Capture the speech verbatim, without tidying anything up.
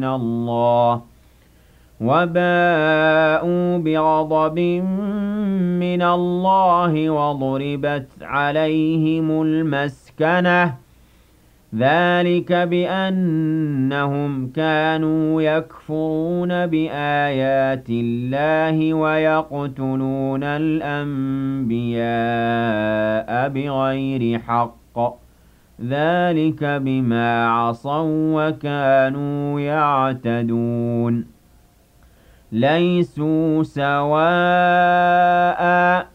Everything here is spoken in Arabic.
الله وباءوا بغضب من الله وضربت عليهم المسكنة ذلك بأنهم كانوا يكفرون بآيات الله ويقتلون الأنبياء بغير حق ذلك بما عصوا وكانوا يعتدون ليسوا سواء